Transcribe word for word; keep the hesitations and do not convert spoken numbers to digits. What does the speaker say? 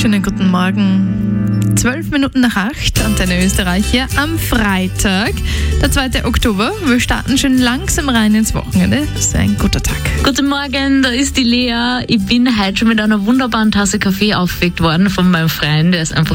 Schönen guten Morgen. Zwölf Minuten nach acht, Antenne Österreich hier am Freitag, der zweite Oktober. Wir starten schon langsam rein ins Wochenende. Das ist ein guter Tag. Guten Morgen, da ist die Lea. Ich bin heute schon mit einer wunderbaren Tasse Kaffee aufgeweckt worden von meinem Freund. Der ist einfach